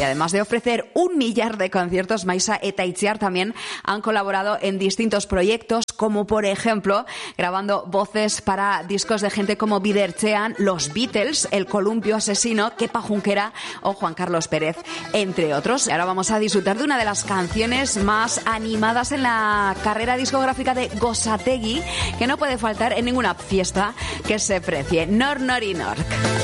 Y además de ofrecer 1 millar de conciertos, Maisa eta Itziar también han colaborado en distintos proyectos, como por ejemplo grabando voces para discos de gente como Bidertzean, Los Beatles, El Columpio Asesino, Kepa Junquera o Juan Carlos Pérez, entre otros. Y ahora vamos a disfrutar de una de las canciones más animadas en la carrera discográfica de Gosategui, que no puede faltar en ninguna fiesta que se precie. Nor Nori Nork.